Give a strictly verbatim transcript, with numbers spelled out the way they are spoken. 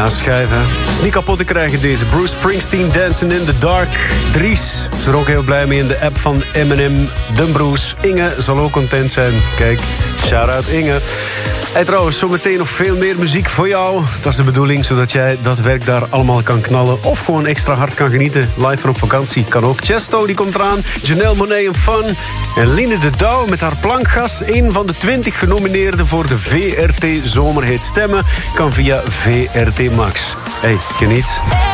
Ja, schijven. Is niet kapot te krijgen deze. Bruce Springsteen, Dancing in the Dark. Dries is er ook heel blij mee in de app van Eminem. Den Bruce. Inge zal ook content zijn. Kijk, shout-out Inge. Hey, trouwens, zometeen nog veel meer muziek voor jou. Dat is de bedoeling, zodat jij dat werk daar allemaal kan knallen. Of gewoon extra hard kan genieten. Live van op vakantie kan ook. Chesto, die komt eraan. Janelle Monáe en Fun. En Line de Douw met haar plankgas. Een van de twintig genomineerden voor de V R T Zomerhit Stemmen. Kan via V R T Max. Hey, geniet.